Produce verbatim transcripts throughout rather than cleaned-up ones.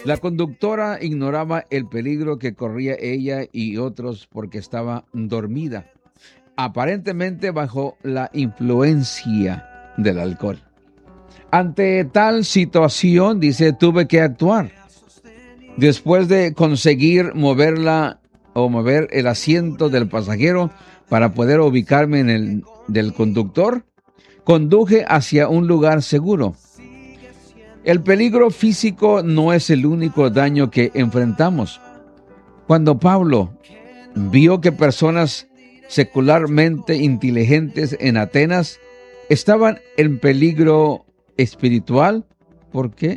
La conductora ignoraba el peligro que corría ella y otros porque estaba dormida, aparentemente bajo la influencia del alcohol. Ante tal situación, dice, tuve que actuar. Después de conseguir moverla o mover el asiento del pasajero para poder ubicarme en el del conductor, conduje hacia un lugar seguro. El peligro físico no es el único daño que enfrentamos. Cuando Pablo vio que personas secularmente inteligentes en Atenas estaban en peligro espiritual, ¿por qué?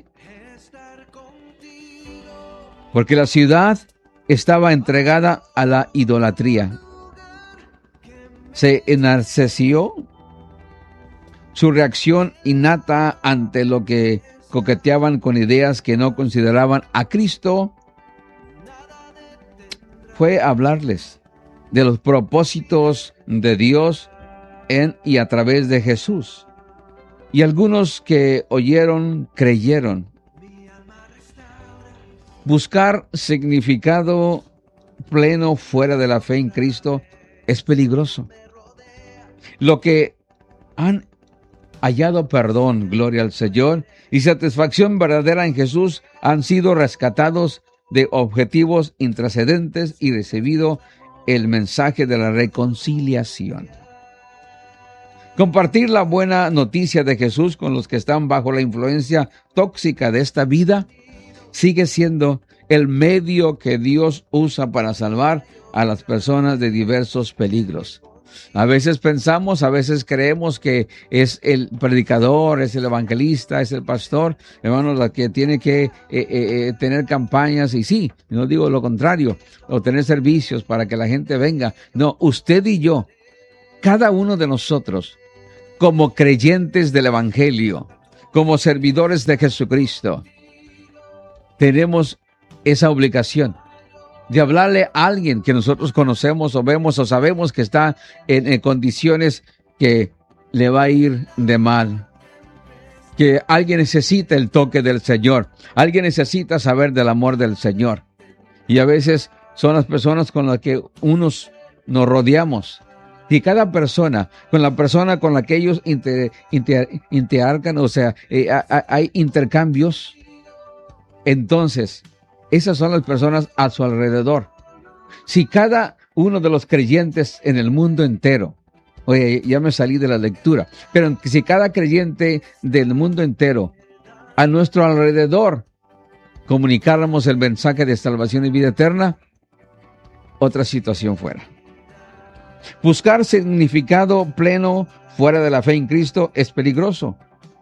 Porque la ciudad estaba entregada a la idolatría. Se enardeció. Su reacción innata ante lo que coqueteaban con ideas que no consideraban a Cristo fue hablarles de los propósitos de Dios en y a través de Jesús. Y algunos que oyeron, creyeron. Buscar significado pleno fuera de la fe en Cristo es peligroso. Lo que han hallado perdón, gloria al Señor, y satisfacción verdadera en Jesús han sido rescatados de objetivos intrascendentes y recibido el mensaje de la reconciliación. Compartir la buena noticia de Jesús con los que están bajo la influencia tóxica de esta vida sigue siendo el medio que Dios usa para salvar a las personas de diversos peligros. A veces pensamos, a veces creemos que es el predicador, es el evangelista, es el pastor, hermanos, la que tiene que eh, eh, tener campañas, y sí, no digo lo contrario, o tener servicios para que la gente venga. No, usted y yo, cada uno de nosotros, como creyentes del evangelio, como servidores de Jesucristo, tenemos esa obligación de hablarle a alguien que nosotros conocemos o vemos o sabemos que está en, en condiciones que le va a ir de mal. Que alguien necesita el toque del Señor. Alguien necesita saber del amor del Señor. Y a veces son las personas con las que unos nos rodeamos. Y cada persona, con la persona con la que ellos inter, inter, interarcan, o sea, eh, hay intercambios, entonces esas son las personas a su alrededor. Si cada uno de los creyentes en el mundo entero, oye, ya me salí de la lectura, pero si cada creyente del mundo entero a nuestro alrededor comunicáramos el mensaje de salvación y vida eterna, otra situación fuera. Buscar significado pleno fuera de la fe en Cristo es peligroso.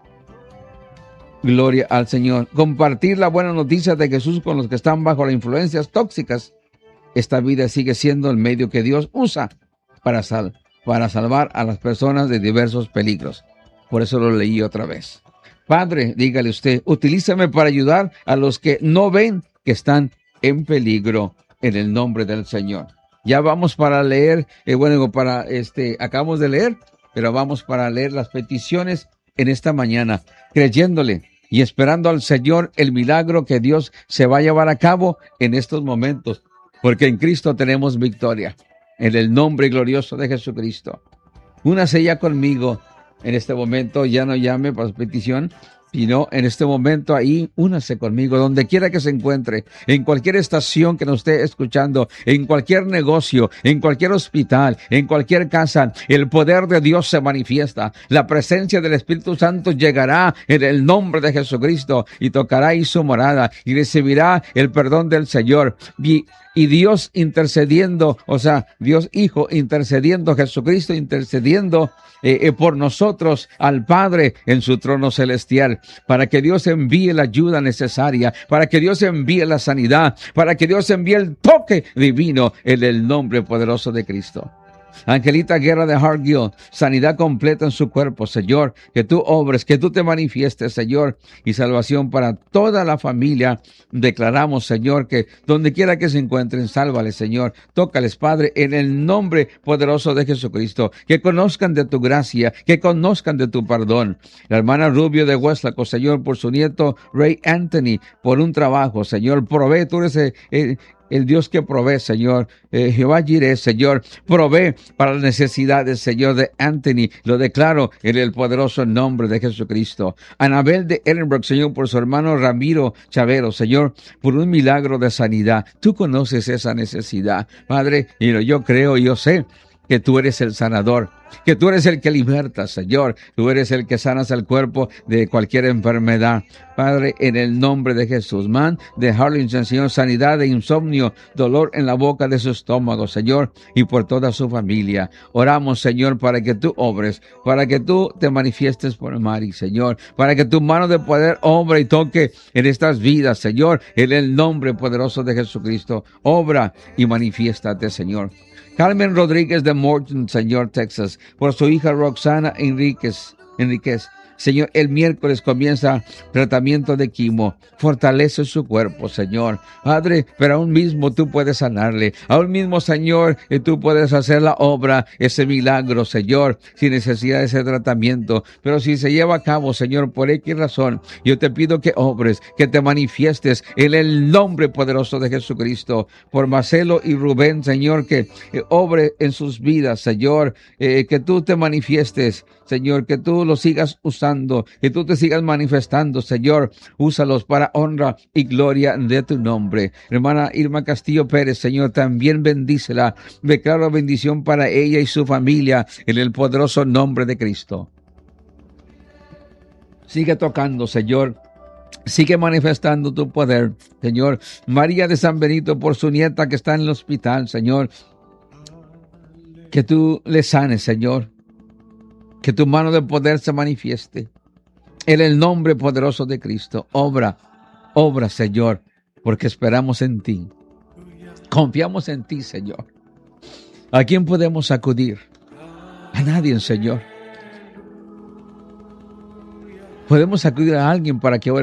Gloria al Señor. Compartir la buena noticia de Jesús con los que están bajo las influencias tóxicas. Esta vida sigue siendo el medio que Dios usa para, sal, para salvar a las personas de diversos peligros. Por eso lo leí otra vez. Padre, dígale usted, utilízame para ayudar a los que no ven que están en peligro en el nombre del Señor. Ya vamos para leer, eh, bueno, para este, acabamos de leer, pero vamos para leer las peticiones en esta mañana, creyéndole y esperando al Señor el milagro que Dios se va a llevar a cabo en estos momentos, porque en Cristo tenemos victoria, en el nombre glorioso de Jesucristo. Únase ya conmigo en este momento, ya no llame para su petición, sino en este momento ahí, únase conmigo, donde quiera que se encuentre, en cualquier estación que nos esté escuchando, en cualquier negocio, en cualquier hospital, en cualquier casa, el poder de Dios se manifiesta. La presencia del Espíritu Santo llegará en el nombre de Jesucristo y tocará ahí su morada y recibirá el perdón del Señor. Y, y Dios intercediendo, o sea, Dios Hijo intercediendo, Jesucristo intercediendo eh, eh, por nosotros al Padre en su trono celestial, para que Dios envíe la ayuda necesaria, para que Dios envíe la sanidad, para que Dios envíe el toque divino en el nombre poderoso de Cristo. Angelita Guerra de Hargill, sanidad completa en su cuerpo, Señor. Que tú obres, que tú te manifiestes, Señor, y salvación para toda la familia. Declaramos, Señor, que donde quiera que se encuentren, sálvales, Señor. Tócales, Padre, en el nombre poderoso de Jesucristo. Que conozcan de tu gracia, que conozcan de tu perdón. La hermana Rubio de Hueslaco, Señor, por su nieto Ray Anthony, por un trabajo, Señor. Provee, tú eres el, el, el Dios que provee, Señor. Eh, Jehová Jireh, Señor, provee para las necesidades, Señor, de Anthony. Lo declaro en el poderoso nombre de Jesucristo. Anabel de Edinburgh, Señor, por su hermano Ramiro Chavero, Señor, por un milagro de sanidad. Tú conoces esa necesidad, Padre, y yo creo, yo sé que tú eres el sanador, que tú eres el que liberta, Señor. Tú eres el que sanas el cuerpo de cualquier enfermedad. Padre, en el nombre de Jesús. Man de Harlingen, Señor, sanidad de insomnio, dolor en la boca de su estómago, Señor, y por toda su familia. Oramos, Señor, para que tú obres, para que tú te manifiestes por Mari, Señor, para que tu mano de poder obre y toque en estas vidas, Señor, en el nombre poderoso de Jesucristo. Obra y manifiéstate, Señor. Carmen Rodríguez de Morton, Señor, Texas, por su hija Roxana Enríquez, Enríquez. Señor, el miércoles comienza tratamiento de quimo. Fortalece su cuerpo, Señor. Padre, pero aún mismo tú puedes sanarle. Aún mismo, Señor, y tú puedes hacer la obra, ese milagro, Señor, sin necesidad de ese tratamiento. Pero si se lleva a cabo, Señor, por X razón, yo te pido que obres, que te manifiestes en el nombre poderoso de Jesucristo. Por Marcelo y Rubén, Señor, que eh, obre en sus vidas, Señor, eh, que tú te manifiestes, Señor, que tú los sigas usando, que tú te sigas manifestando, Señor. Úsalos para honra y gloria de tu nombre. Hermana Irma Castillo Pérez, Señor, también bendícela. Declaro bendición para ella y su familia en el poderoso nombre de Cristo. Sigue tocando, Señor. Sigue manifestando tu poder, Señor. María de San Benito, por su nieta que está en el hospital, Señor. Que tú le sanes, Señor. Que tu mano de poder se manifieste. En el nombre poderoso de Cristo. Obra, obra, Señor, porque esperamos en ti. Confiamos en ti, Señor. ¿A quién podemos acudir? A nadie, Señor. Podemos acudir a alguien para que ore